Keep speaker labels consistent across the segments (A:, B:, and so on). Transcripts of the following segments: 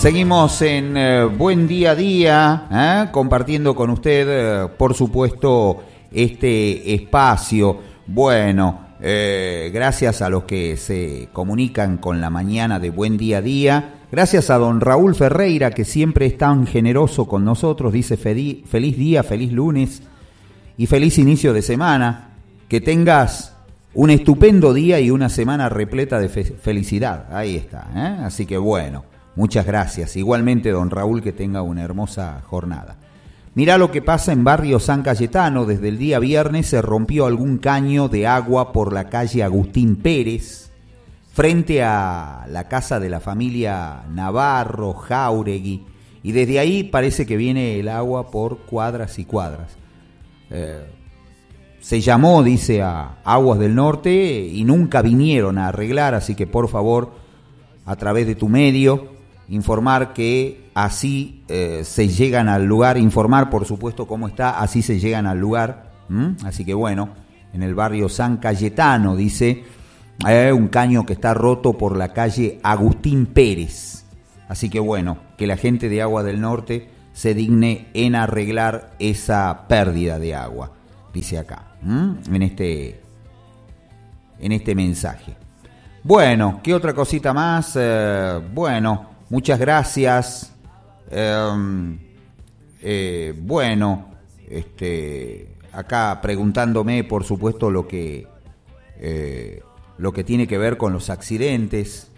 A: Seguimos en Buen Día a Día, compartiendo con usted, por supuesto, este espacio. Bueno, gracias a los que se comunican con la mañana de Buen Día a Día. Gracias a don Raúl Ferreira, que siempre es tan generoso con nosotros. Dice feliz día, feliz lunes y feliz inicio de semana. Que tengas un estupendo día y una semana repleta de felicidad. Ahí está, Así que bueno, muchas gracias. Igualmente, don Raúl, que tenga una hermosa jornada. Mirá lo que pasa en barrio San Cayetano. Desde el día viernes se rompió algún caño de agua por la calle Agustín Pérez, frente a la casa de la familia Navarro Jauregui, y desde ahí parece que viene el agua por cuadras y cuadras. Se llamó, dice, a Aguas del Norte y nunca vinieron a arreglar, así que por favor, a través de tu medio, informar que así se llegan al lugar, informar por supuesto cómo está, así se llegan al lugar. Así que bueno, en el barrio San Cayetano, dice, un caño que está roto por la calle Agustín Pérez. Así que bueno, que la gente de Aguas del Norte se digne en arreglar esa pérdida de agua, dice acá, en este mensaje. Bueno, ¿qué otra cosita más? Bueno, muchas gracias. Bueno, acá preguntándome, por supuesto, lo que tiene que ver con los accidentes.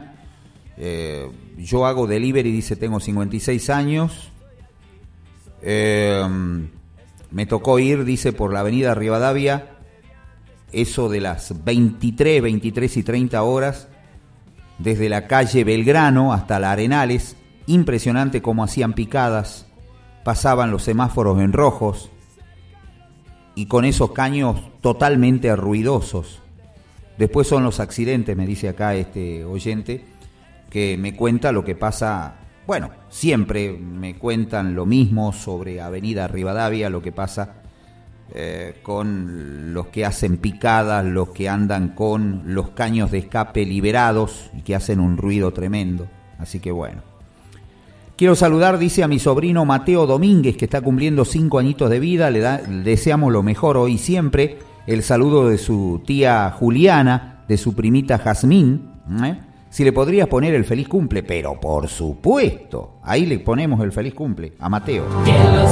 A: Yo hago delivery, dice, tengo 56 años. Me tocó ir, dice, por la avenida Rivadavia, eso de las 23 y 30 horas, desde la calle Belgrano hasta la Arenales. Impresionante cómo hacían picadas, pasaban los semáforos en rojos y con esos caños totalmente ruidosos. Después son los accidentes, me dice acá este oyente, que me cuenta lo que pasa. Bueno, siempre me cuentan lo mismo sobre Avenida Rivadavia, lo que pasa con los que hacen picadas, los que andan con los caños de escape liberados y que hacen un ruido tremendo. Así que bueno. Quiero saludar, dice, a mi sobrino Mateo Domínguez, que está cumpliendo 5 añitos de vida. Le deseamos lo mejor hoy y siempre. El saludo de su tía Juliana, de su primita Jazmín. Si le podrías poner el feliz cumple, pero por supuesto, ahí le ponemos el feliz cumple a Mateo.